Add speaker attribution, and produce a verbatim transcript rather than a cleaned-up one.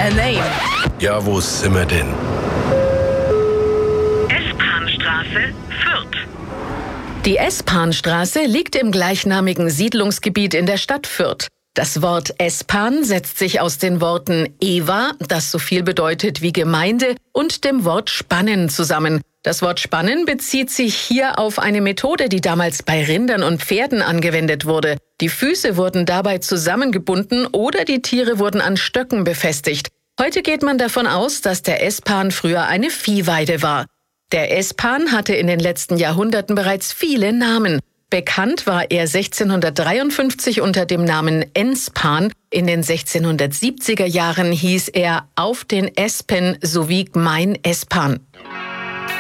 Speaker 1: a name.
Speaker 2: Ja, wo sind wir denn?
Speaker 3: S-Bahn-Straße, Fürth.
Speaker 1: Die S-Bahn-Straße liegt im gleichnamigen Siedlungsgebiet in der Stadt Fürth. Das Wort S-Bahn setzt sich aus den Worten Ewa, das so viel bedeutet wie Gemeinde, und dem Wort Spannen zusammen. Das Wort Spannen bezieht sich hier auf eine Methode, die damals bei Rindern und Pferden angewendet wurde. Die Füße wurden dabei zusammengebunden oder die Tiere wurden an Stöcken befestigt. Heute geht man davon aus, dass der S-Bahn früher eine Viehweide war. Der S-Bahn hatte in den letzten Jahrhunderten bereits viele Namen. Bekannt war er sechzehnhundertdreiundfünfzig unter dem Namen Enspan. In den sechzehnhundertsiebziger Jahren hieß er Auf den Espen sowie Gmein Espan.